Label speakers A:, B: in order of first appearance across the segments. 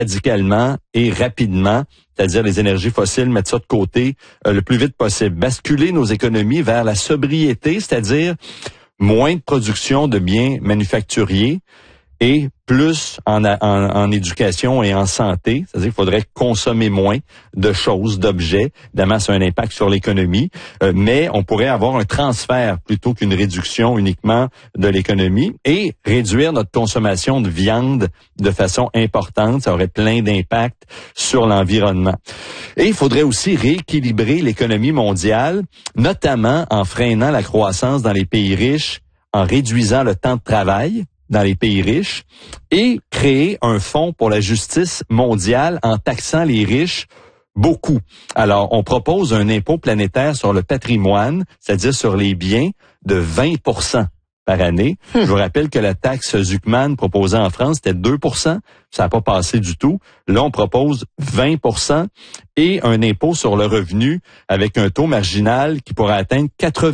A: radicalement et rapidement, c'est-à-dire les énergies fossiles, mettre ça de côté le plus vite possible. Basculer nos économies vers la sobriété, c'est-à-dire moins de production de biens manufacturiers et plus en éducation et en santé, c'est-à-dire qu'il faudrait consommer moins de choses, d'objets. Évidemment, ça a un impact sur l'économie, mais on pourrait avoir un transfert plutôt qu'une réduction uniquement de l'économie et réduire notre consommation de viande de façon importante. Ça aurait plein d'impacts sur l'environnement. Et il faudrait aussi rééquilibrer l'économie mondiale, notamment en freinant la croissance dans les pays riches, en réduisant le temps de travail dans les pays riches et créer un fonds pour la justice mondiale en taxant les riches beaucoup. Alors, on propose un impôt planétaire sur le patrimoine, c'est-à-dire sur les biens, de 20% par année. Je vous rappelle que la taxe Zuckman proposée en France, c'était 2%. Ça n'a pas passé du tout. Là, on propose 20% et un impôt sur le revenu avec un taux marginal qui pourrait atteindre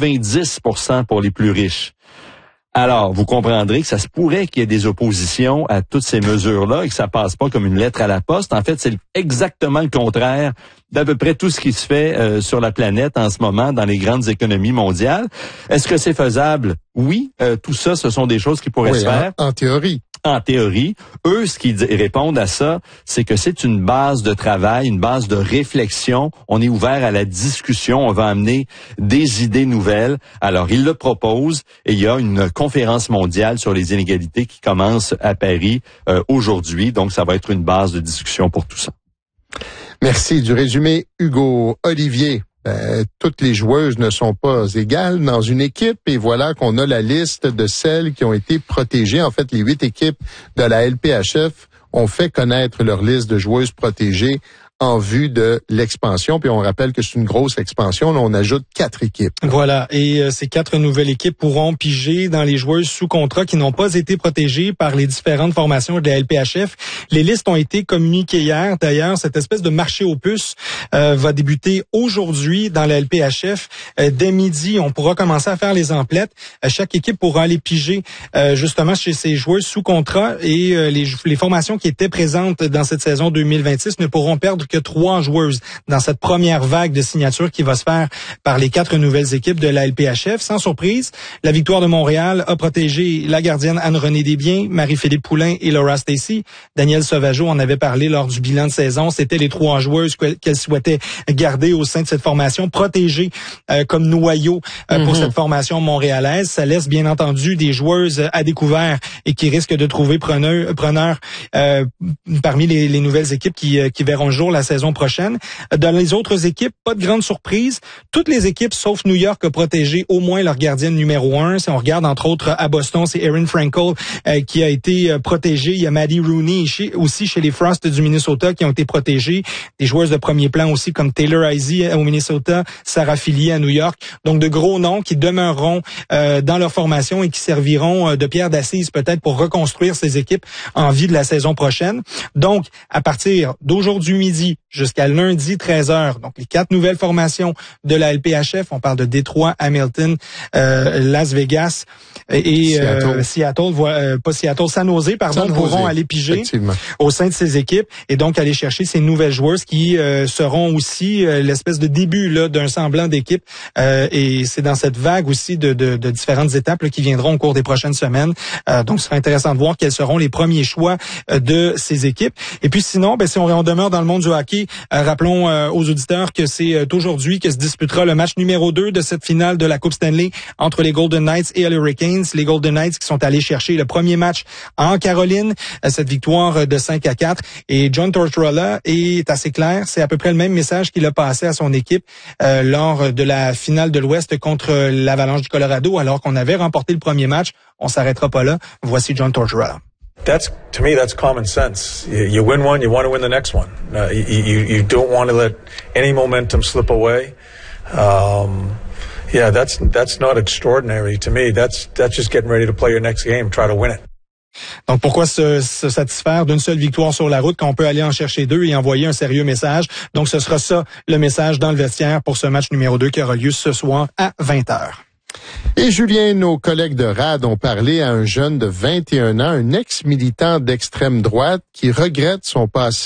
A: 90% pour les plus riches. Alors, vous comprendrez que ça se pourrait qu'il y ait des oppositions à toutes ces mesures-là et que ça passe pas comme une lettre à la poste. En fait, c'est exactement le contraire d'à peu près tout ce qui se fait sur la planète en ce moment dans les grandes économies mondiales. Est-ce que c'est faisable? Oui. Tout ça, ce sont des choses qui pourraient se faire.
B: En théorie.
A: En théorie. Eux, ce qu'ils répondent à ça, c'est que c'est une base de travail, une base de réflexion. On est ouvert à la discussion. On va amener des idées nouvelles. Alors, ils le proposent et il y a une conférence mondiale sur les inégalités qui commence à Paris aujourd'hui. Donc, ça va être une base de discussion pour tout ça.
B: Merci du résumé, Hugo. Olivier. Toutes les joueuses ne sont pas égales dans une équipe et voilà qu'on a la liste de celles qui ont été protégées. En fait, les 8 équipes de la LPHF ont fait connaître leur liste de joueuses protégées en vue de l'expansion. Puis on rappelle que c'est une grosse expansion. Là, on ajoute 4 équipes.
C: Voilà. Et ces 4 nouvelles équipes pourront piger dans les joueuses sous contrat qui n'ont pas été protégées par les différentes formations de la LPHF. Les listes ont été communiquées hier. D'ailleurs, cette espèce de marché aux puces va débuter aujourd'hui dans la LPHF. Dès midi, on pourra commencer à faire les emplettes. Chaque équipe pourra aller piger justement chez ses joueuses sous contrat et les formations qui étaient présentes dans cette saison 2026 ne pourront perdre que 3 joueuses dans cette première vague de signatures qui va se faire par les 4 nouvelles équipes de la LPHF. Sans surprise, la Victoire de Montréal a protégé la gardienne Anne-Renée Desbiens, Marie-Philippe Poulain et Laura Stacey. Danielle Sauvageau en avait parlé lors du bilan de saison. C'était les 3 joueuses qu'elle souhaitait garder au sein de cette formation, protégées comme noyau pour cette formation montréalaise. Ça laisse bien entendu des joueuses à découvert et qui risquent de trouver preneurs parmi les nouvelles équipes qui verront le jour la saison prochaine. Dans les autres équipes, pas de grande surprise. Toutes les équipes, sauf New York, ont protégé au moins leur gardienne numéro 1. Si on regarde, entre autres, à Boston, c'est Erin Frankel qui a été protégée. Il y a Maddie Rooney aussi chez les Frost du Minnesota qui ont été protégés. Des joueuses de premier plan aussi comme Taylor Heisey au Minnesota, Sarah Fillier à New York. Donc, de gros noms qui demeureront dans leur formation et qui serviront de pierre d'assise peut-être pour reconstruire ces équipes en vue de la saison prochaine. Donc, à partir d'aujourd'hui midi jusqu'à lundi 13h. Donc, les 4 nouvelles formations de la LPHF. On parle de Détroit, Hamilton, Las Vegas et San Jose, pourront aller piger au sein de ces équipes et donc aller chercher ces nouvelles joueuses qui seront aussi l'espèce de début là d'un semblant d'équipe. Et c'est dans cette vague aussi de différentes étapes là, qui viendront au cours des prochaines semaines. Donc, ce sera intéressant de voir quels seront les premiers choix de ces équipes. Et puis sinon, si on demeure dans le monde du hockey, rappelons aux auditeurs que c'est aujourd'hui que se disputera le match numéro 2 de cette finale de la Coupe Stanley entre les Golden Knights et les Hurricanes. Les Golden Knights qui sont allés chercher le premier match en Caroline, cette victoire de 5-4. Et John Tortorella est assez clair. C'est à peu près le même message qu'il a passé à son équipe lors de la finale de l'Ouest contre l'Avalanche du Colorado, alors qu'on avait remporté le premier match. On s'arrêtera pas là. Voici John Tortorella.
D: To me, that's common sense. You win one, you want to win the next one. You don't want to let any momentum slip away. That's not extraordinary to me. That's just getting ready to play your next game, try to win it.
C: Donc, pourquoi se satisfaire d'une seule victoire sur la route quand on peut aller en chercher 2 et envoyer un sérieux message? Donc, ce sera ça, le message dans le vestiaire pour ce match numéro 2 qui aura lieu ce soir à 20h.
B: Et Julien, nos collègues de RAD ont parlé à un jeune de 21 ans, un ex-militant d'extrême droite qui regrette son passé